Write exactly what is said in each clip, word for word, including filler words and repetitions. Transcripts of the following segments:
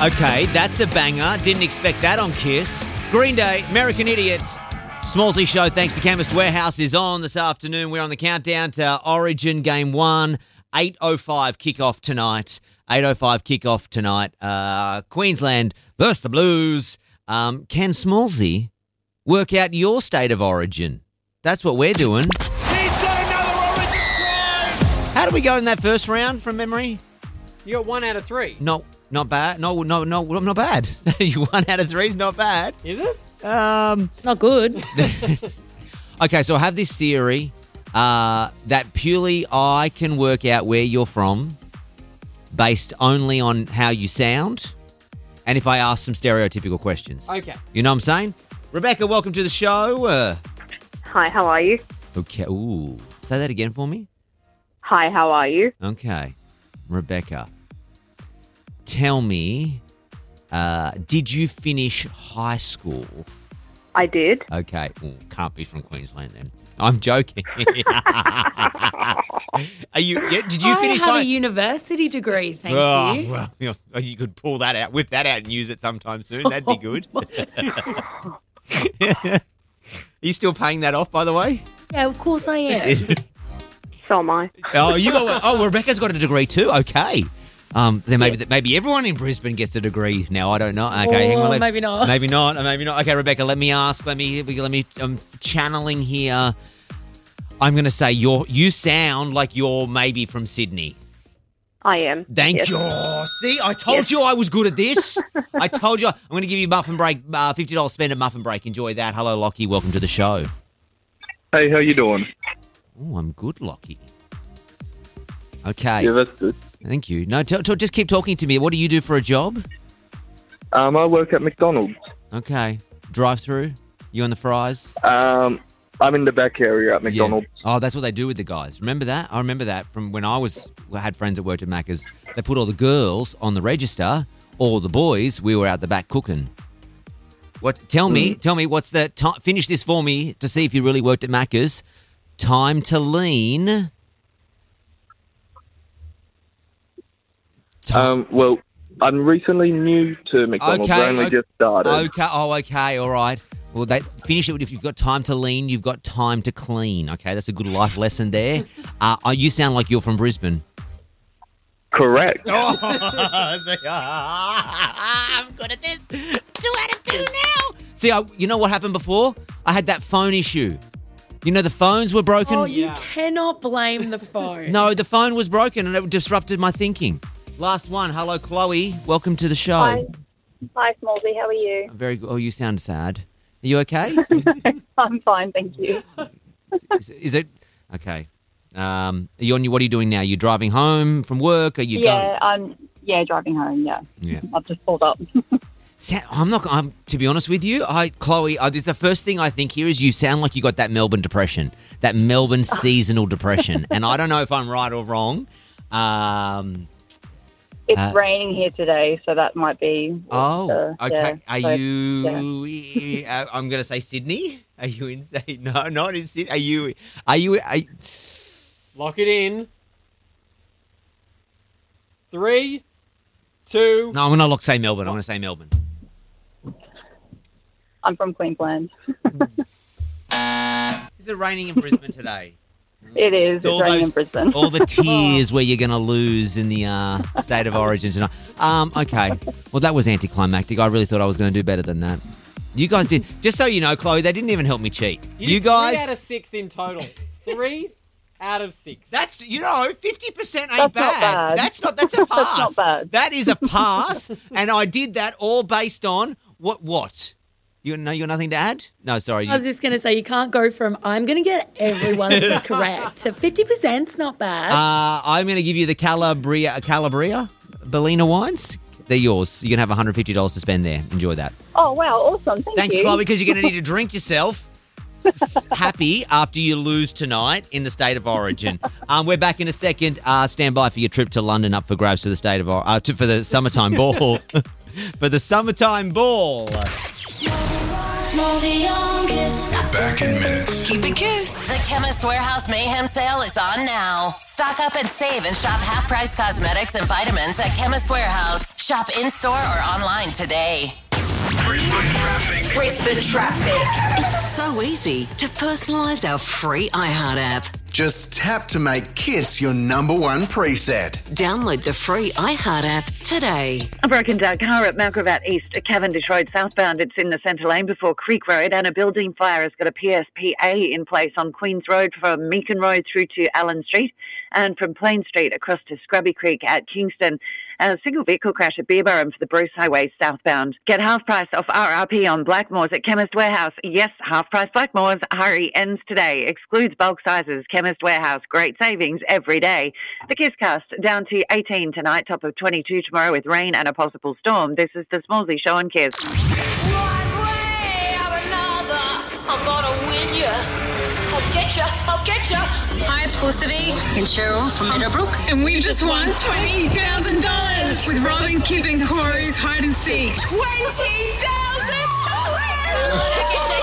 Okay, that's a banger. Didn't expect that on Kiss. Green Day, American Idiot. Smallsy Show, thanks to Chemist Warehouse, is on this afternoon. We're on the countdown to Origin Game one. eight oh five kickoff tonight. eight oh five kickoff tonight. Uh, Queensland versus the Blues. Um, can Smallsy work out your state of origin? That's what we're doing. He's got another Origin try! How did we go in that first round from memory? You got one out of three. No, not bad. No, no, no, not bad. You one out of three is not bad. Is it? Um, Not good. okay, so I have this theory uh, that purely I can work out where you're from based only on how you sound and if I ask some stereotypical questions. Okay. You know what I'm saying? Rebecca, welcome to the show. Uh, Hi, how are you? okay. Ooh. Say that again for me. Hi, how are you? Okay. Rebecca, tell me, uh, did you finish high school? I did. Okay. Ooh, can't be from Queensland then. I'm joking. Are you? Yeah, did you I finish have high? a university degree, thank Oh, you. well, you know, you could pull that out, whip that out, and use it sometime soon. That'd be good. Are you still paying that off, by the way? Yeah, of course I am. So am I. oh, you got. Oh, Rebecca's got a degree too. Okay. Um, then maybe Yeah. maybe everyone in Brisbane gets a degree now. I don't know. Okay, hang on. Or let- maybe not. Maybe not. Maybe not. Okay, Rebecca. Let me ask. Let me. Let me. I'm channeling here. I'm going to say you're. You sound like you're maybe from Sydney. I am. Thank Yes. you. Oh, see, I told Yes. you I was good at this. I told you. I'm going to give you muffin break. Uh, Fifty dollars spend at muffin break. Enjoy that. Hello, Lockie. Welcome to the show. Hey, how you doing? Oh, I'm good, Lockie. Okay. Yeah, that's good. Thank you. No, t- t- just keep talking to me. What do you do for a job? Um, I work at McDonald's. Okay. Drive through. You on the fries? Um, I'm in the back area at McDonald's. Yeah. Oh, that's what they do with the guys. Remember that? I remember that from when I was I had friends that worked at Macca's. They put all the girls on the register, all the boys, we were out the back cooking. What? Tell me, tell me, what's the time? Finish this for me to see if you really worked at Macca's. Time to lean. Ti- Um, well, I'm recently new to McDonald's. Okay, I only okay. just started. Okay. Oh, okay. All right. Well, they finish it. If you've got time to lean, you've got time to clean. Okay, that's a good life lesson there. Uh, uh, you sound like you're from Brisbane. Correct. Oh, I'm good at this. Two out of two now. See, I, you know what happened before? I had that phone issue. You know, the phones were broken. Oh, you Yeah. cannot blame the phone. No, the phone was broken and it disrupted my thinking. Last one. Hello, Chloe. Welcome to the show. Hi. Hi, Smallsy. How are you? Very good. Oh, you sound sad. Are you okay? I'm fine, thank you. is, is it? Okay. Um, are you on, what are you doing now? You driving home from work? Are you Yeah, I'm yeah driving home. Yeah, going? Yeah. I've just pulled up. Sa- I'm not. I'm to be honest with you. I, Chloe, I, this the first thing I think here is you sound like you got that Melbourne depression, that Melbourne seasonal depression, and I don't know if I'm right or wrong. Um, It's Uh, raining here today, so that might be. what oh, the- okay. yeah, Are so- you? Uh, I'm going to say Sydney. Are you in? No, not in Sydney. Are you? Are you? Are you Lock it in. Three, two. no, I'm going to look. Say Melbourne. I'm going to say Melbourne. I'm from Queensland. Is it raining in Brisbane today? It is. It's all raining those- in Brisbane. All the tears where you're going to lose in the uh, state of origin tonight. Um, okay. Well, that was anticlimactic. I really thought I was going to do better than that. You guys did. Just so you know, Chloe, they didn't even help me cheat. You, You did three out guys. of six in total. Three out of six. That's, you know, fifty percent ain't That's not bad. That's not, that's a pass. That's not bad. That is a pass. And I did that all based on what, what? You know, you got nothing to add? No, sorry. I was You, just going to say, you can't go from, I'm going to get everyone correct. So fifty percent's not bad. uh, I'm going to give you the Calabria, Calabria, Bellina wines. They're yours. You can have one hundred fifty dollars to spend there. Enjoy that. Oh wow, awesome! Thank Thanks, you. Chloe, because you're going to need to drink yourself s- happy after you lose tonight in the state of origin. Um, we're back in a second. Uh, stand by for your trip to London up for grabs for the state of or- uh, to, for the summertime ball. For the summertime ball. Smallsy on Kiss. We're back in minutes. Keep it Kiss. The Chemist Warehouse Mayhem Sale is on now. Stock up and save and shop half-price cosmetics and vitamins at Chemist Warehouse. Shop in-store or online today. Brisbane traffic. Brisbane traffic. It's so easy to personalise our free iHeart app. Just tap to make Kiss your number one preset. Download the free iHeart app today. A broken down car at Mount Gravatt East, Cavendish Road southbound. It's in the centre lane before Creek Road, and a building fire has got a P S P A in place on Queens Road from Meakin Road through to Allen Street, and from Plain Street across to Scrubby Creek at Kingston. A single vehicle crash at Beerburrum for the Bruce Highway southbound. Get half price off R R P on Blackmores at Chemist Warehouse. Yes, half price Blackmores. Hurry, ends today. Excludes bulk sizes. Chemist Warehouse. Great savings every day. The Kisscast down to eighteen tonight, top of twenty-two tomorrow with rain and a possible storm. This is the Smallsy Show on Kiss. One way or another, I'm gonna win ya. I'll get ya, I'll get ya. Hi, it's Felicity and Cheryl from Meadowbrook. And we've just won twenty thousand dollars with Robin, Kip and Corey's Hide and Seek. twenty thousand dollars!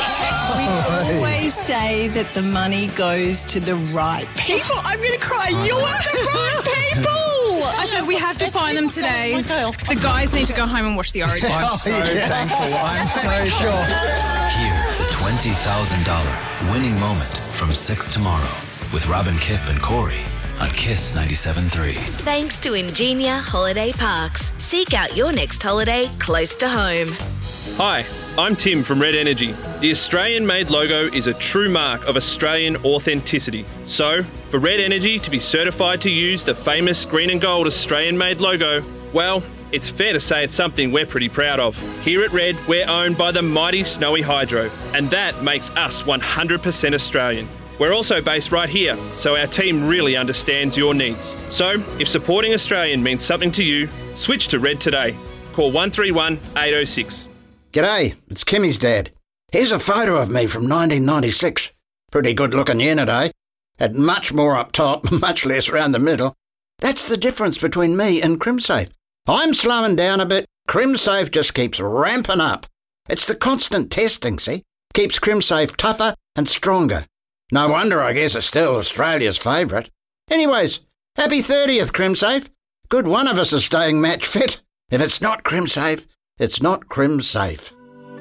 We always say that the money goes to the right people. I'm going to cry. You're the right people! I said we have to find them today. The guys need to go home and watch the Origin. I'm so thankful. I'm so sure. Here, the twenty thousand dollars winning moment from six tomorrow with Robin, Kip and Corey on Kiss ninety-seven point three. Thanks to Ingenia Holiday Parks. Seek out your next holiday close to home. Hi, I'm Tim from Red Energy. The Australian-made logo is a true mark of Australian authenticity. So, for Red Energy to be certified to use the famous green and gold Australian-made logo, well, it's fair to say it's something we're pretty proud of. Here at Red, we're owned by the mighty Snowy Hydro, and that makes us one hundred percent Australian. We're also based right here, so our team really understands your needs. So, if supporting Australian means something to you, switch to Red today. Call one three one, eight oh six. G'day, it's Kimmy's dad. Here's a photo of me from nineteen ninety-six. Pretty good looking unit, eh? Had much more up top, much less round the middle. That's the difference between me and CrimSafe. I'm slowing down a bit. CrimSafe just keeps ramping up. It's the constant testing, see? Keeps CrimSafe tougher and stronger. No wonder I guess it's still Australia's favourite. Anyways, happy thirtieth, CrimSafe. Good one of us is staying match fit. If it's not CrimSafe, it's not CrimSafe.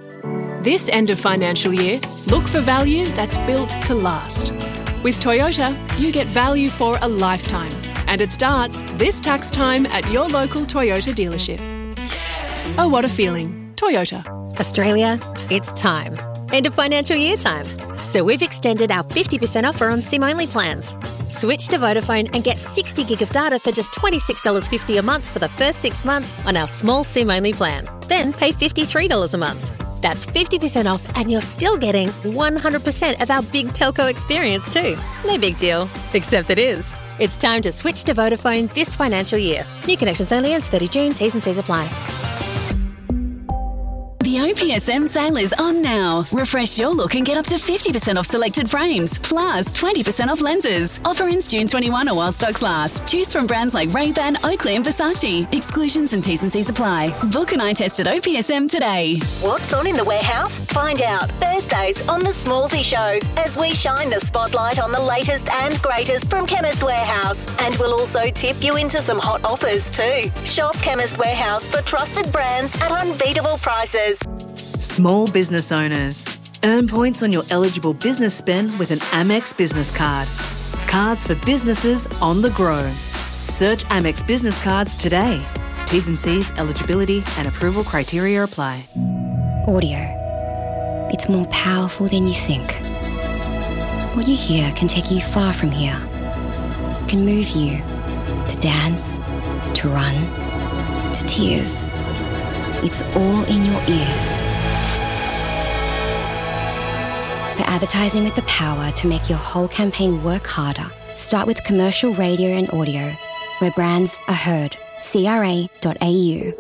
This end of financial year, look for value that's built to last. With Toyota, you get value for a lifetime. And it starts this tax time at your local Toyota dealership. Oh, what a feeling. Toyota. Australia, it's time. End of financial year time. So we've extended our fifty percent offer on SIM-only plans. Switch to Vodafone and get sixty gig of data for just twenty-six dollars fifty a month for the first six months on our small SIM-only plan. Then pay fifty-three dollars a month. That's fifty percent off and you're still getting one hundred percent of our big telco experience too. No big deal, except it is. It's time to switch to Vodafone this financial year. New connections only ends thirtieth of June. T's and C's apply. The O P S M sale is on now. Refresh your look and get up to fifty percent off selected frames, plus twenty percent off lenses. Offer ends June twenty-first or while stocks last. Choose from brands like Ray-Ban, Oakley and Versace. Exclusions and T's and C's apply. Book an eye test at O P S M today. What's on in the warehouse? Find out Thursdays on The Smallsy Show as we shine the spotlight on the latest and greatest from Chemist Warehouse. And we'll also tip you into some hot offers too. Shop Chemist Warehouse for trusted brands at unbeatable prices. Small business owners. Earn points on your eligible business spend with an Amex business card. Cards for businesses on the grow. Search Amex Business Cards today. T's and C's, eligibility and approval criteria apply. Audio. It's more powerful than you think. What you hear can take you far from here. It can move you to dance, to run, to tears. It's all in your ears. For advertising with the power to make your whole campaign work harder, start with commercial radio and audio, where brands are heard. C R A dot A U.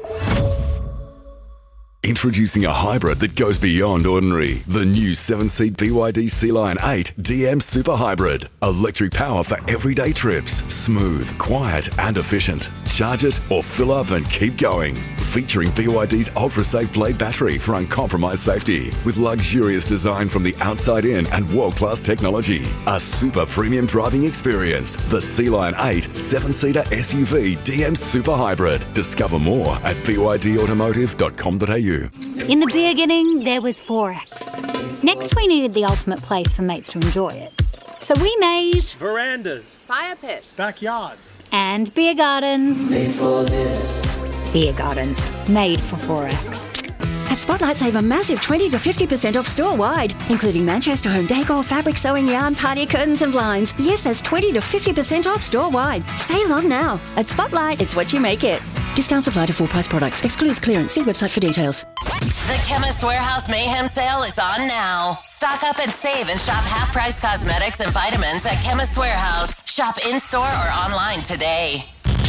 Introducing a hybrid that goes beyond ordinary. The new seven-seat B Y D Sea-Line eight D M Super Hybrid. Electric power for everyday trips. Smooth, quiet and efficient. Charge it or fill up and keep going. Featuring B Y D's ultra-safe blade battery for uncompromised safety. With luxurious design from the outside in and world-class technology. A super premium driving experience. The Sea-Line eight seven-seater S U V D M Super Hybrid. Discover more at b y d automotive dot com dot a u. In the beginning, there was Forex. Next, we needed the ultimate place for mates to enjoy it. So we made verandas, fire pits, backyards, and beer gardens. Made for this. Beer gardens made for Forex. At Spotlight, save a massive twenty to fifty percent off store-wide, including Manchester home decor, fabric, sewing, yarn, party curtains and blinds. Yes, that's twenty to fifty percent off store-wide. Save on now. At Spotlight, it's what you make it. Discounts apply to full-price products. Excludes clearance. See website for details. The Chemist Warehouse Mayhem Sale is on now. Stock up and save and shop half-price cosmetics and vitamins at Chemist Warehouse. Shop in-store or online today.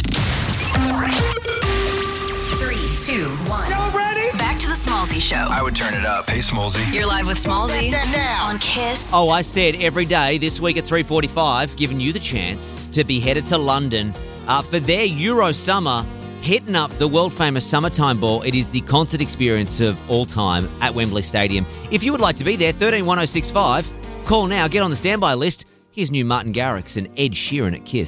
Three, two, one. Y'all ready? Back to the Smallsy Show. I would turn it up. Hey, Smallsy. You're live with Smallsy now on Kiss. Oh, I said every day this week at three forty-five, giving you the chance to be headed to London uh, for their Euro Summer, hitting up the world-famous Summertime Ball. It is the concert experience of all time at Wembley Stadium. If you would like to be there, thirteen one oh six five. Call now, get on the standby list. Here's new Martin Garrix and Ed Sheeran at Kiss.